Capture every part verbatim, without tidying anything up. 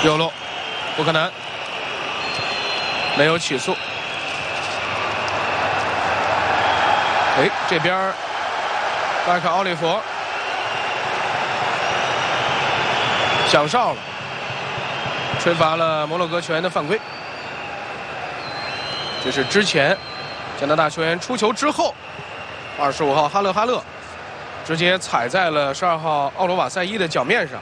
右路，布克南没有起诉。哎，这边巴卡奥利弗响哨了，吹罚了摩洛哥球员的犯规。这是之前加拿大球员出球之后，二十五号哈勒哈勒直接踩在了十二号奥罗瓦塞伊的脚面上。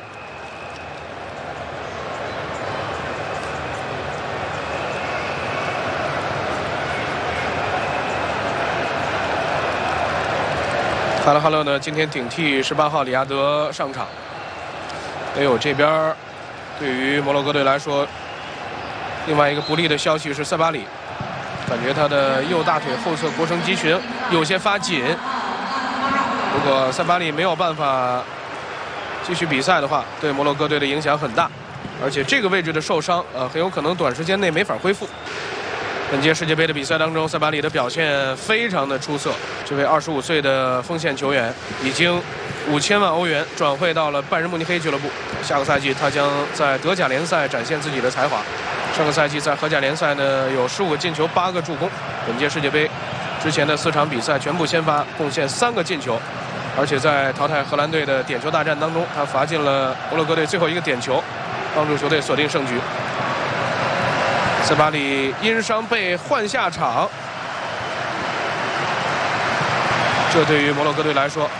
哈勒哈勒呢，今天顶替十八号里亚德上场。哎呦，这边对于摩洛哥队来说，另外一个不利的消息是塞巴里，感觉他的右大腿后侧腘绳肌群有些发紧。如果塞巴里没有办法继续比赛的话，对摩洛哥队的影响很大，而且这个位置的受伤，呃，很有可能短时间内没法恢复。本届世界杯的比赛当中，塞巴里的表现非常的出色。这位二十五岁的锋线球员已经五千万欧元转会到了拜仁慕尼黑俱乐部。下个赛季，他将在德甲联赛展现自己的才华。上个赛季在荷甲联赛呢，有十五个进球，八个助攻。本届世界杯之前的四场比赛全部先发，贡献三个进球，而且在淘汰荷兰队的点球大战当中，他罚进了摩洛哥队最后一个点球，帮助球队锁定胜局。塞巴里因伤被换下场，这对于摩洛哥队来说